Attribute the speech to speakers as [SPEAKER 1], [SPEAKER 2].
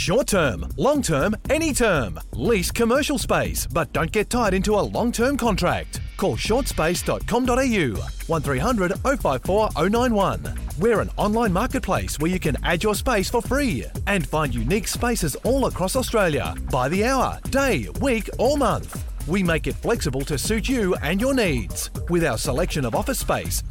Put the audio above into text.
[SPEAKER 1] Short term, long term, any term. Lease commercial space, but don't get tied into a long-term contract. Call shortspace.com.au 1300 054 091. We're an online marketplace where you can add your space for free and find unique spaces all across Australia by the hour, day, week or month. We make it flexible to suit you and your needs. With our selection of office space,